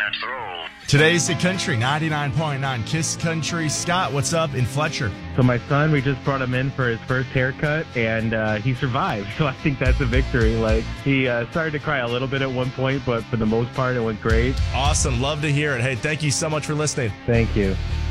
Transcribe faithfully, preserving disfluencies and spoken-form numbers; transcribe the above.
Today's the Country, ninety-nine point nine Kiss Country. Scott, what's up in Fletcher? So my son, we just brought him in for his first haircut, and uh, he survived. So I think that's a victory. Like, he uh, started to cry a little bit at one point, but for the most part, it went great. Awesome. Love to hear it. Hey, thank you so much for listening. Thank you.